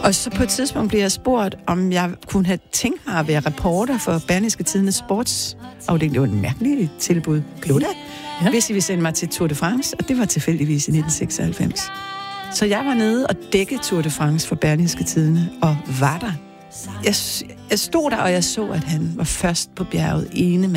Og så på et tidspunkt blev jeg spurgt, om jeg kunne have tænkt mig at være reporter for Berlingske Tidendes sportsafdeling. Det var et mærkeligt tilbud. Kloda. Ja. Hvis I ville sende mig til Tour de France, og det var tilfældigvis i 1996. Så jeg var nede og dækkede Tour de France for Berlingske Tidende, og var der. Jeg stod der, og jeg så, at han var først på bjerget ene